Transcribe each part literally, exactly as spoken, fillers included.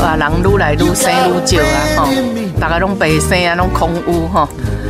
啊，人愈来愈生愈少啊，吼，大家拢白生啊，拢空污吼。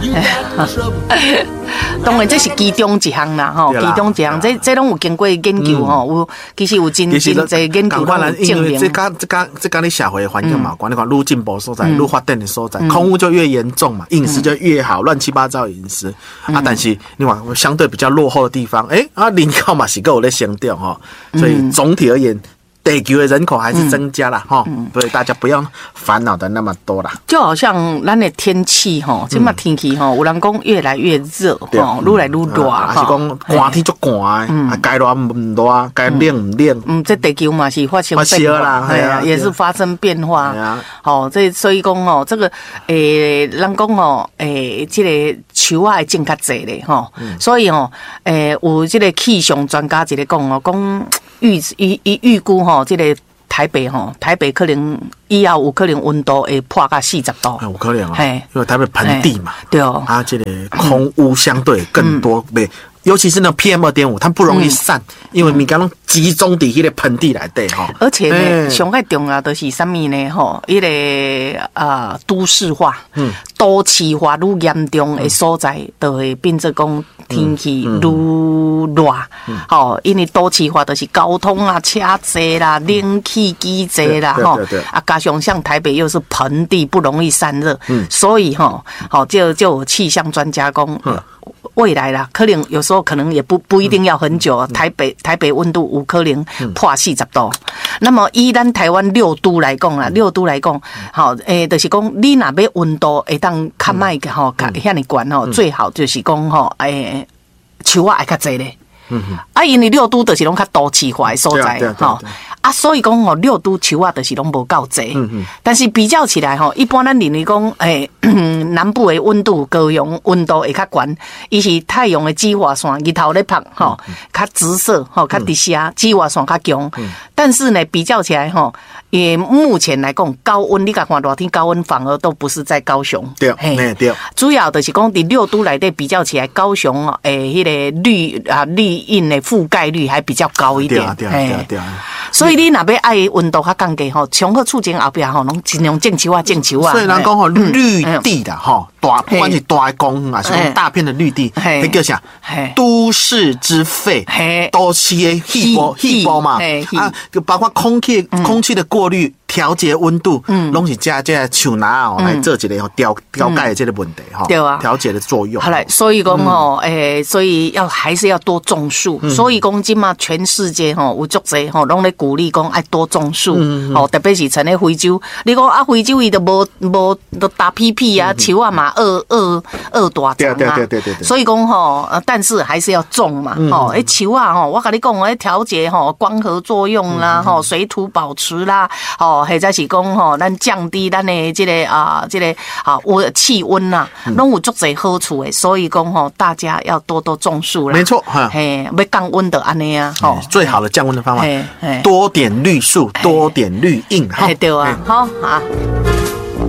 当然这是其中一项啦，吼，其中一项，这这拢有经过研究吼，有其实有真真侪研究拢有证明。 这跟这跟这跟你社会环境嘛有关，你看愈进步所在，愈发展的所在，空污就越严重嘛，饮食就越好，乱七八糟的饮食啊，但是你看相对比较落后的地方，哎啊，人口嘛是够有在成长吼，所以总体而言。地球的人口还是增加了哈，嗯、所以大家不要烦恼的那么多啦。 就好像咱的天气哈，现在天气哈，有人讲越来越热哈，愈来愈热哈。 还是讲寒天足寒的，啊该热唔热，该冷唔冷。 嗯，这地球嘛是发生变化，对啊，也是发生变化。好，这所以讲哦，这个诶，人讲哦，诶，这个树啊会种较济咧吼，所以哦，诶，有这个气象专家一个讲哦，讲。预预预预估吼，这个台北吼，台北可能以后有可能温度会破到四十度， 有可能啊，因为台北盆地嘛， 对哦， 它这个空污相对更多，对、嗯，尤其是那 P M 二点五，它不容易散，嗯、因为你刚刚集中在那个盆地来对哈。 而且呢，上个重要的是什么呢？吼，一个啊都市化，嗯，都市化愈严重的所在，就会变做讲天气愈热，吼，因为都市化就是交通啊、车多啦、冷气机多啦，吼，啊，加上像台北又是盆地，不容易散热，嗯，所以吼，好就就有气象专家讲。未来啦，可能有时候可能也不不一定要很久。台北台北温度有可能破四十度。那么以咱台湾六都来讲啦，六都来讲，好诶，就是讲你若要温度会当较歹个吼，较遐尼悬吼，最好就是讲吼，诶，树仔会较济咧。啊，因为六都就是拢较都市化的所在吼。啊，所以讲吼，六都树啊，就是拢无够济。嗯嗯。但是比较起来吼，一般咱认为讲，诶、欸，南部的温度高雄温度会较悬，伊是太阳的紫外线日头咧晒吼，较直射吼，较直射，紫外线较强。嗯、但是呢，比较起来吼，也目前来讲，高温你甲看热天高温反而都不是在高雄。 对，嘿对。 主要就是讲，伫六都内底比较起来，高雄哦，诶、欸，迄、那个绿啊绿荫的覆盖率还比较高一点。 对对对对。 所以你若要爱温度较降低吼，上好厝前后壁吼，拢尽量种树啊，种树啊。 所以人讲吼，绿地的吼，大不管是大公啊，是讲大片的绿地，那叫啥？都市之肺，都市的细胞细胞嘛，啊，包括空气空气的过滤。调节温度，嗯，拢是加这树拿哦来做一个调调解的这个问题哈，对啊，调节的作用。好嘞， 所以讲哦，诶，所以要还是要多种树。所以讲今嘛全世界吼有足侪吼，拢咧鼓励讲爱多种树，哦，特别是像咧非洲，你讲啊非洲伊都无无都打屁屁啊，树啊嘛二二二大丛啊，对对对对对。所以讲吼，但是还是要种嘛，吼，诶树啊吼，我跟你讲，诶调节吼光合作用啦，吼水土保持啦，吼。或者是讲吼，咱降低咱的这个啊，这个啊温气温呐，拢有足侪好处的。所以讲吼，大家要多多种树啦。 没错， 嘿，要降温的安尼啊，吼， 最好的降温的方法，多点绿树，多点绿荫，哈， 对啊，好啊。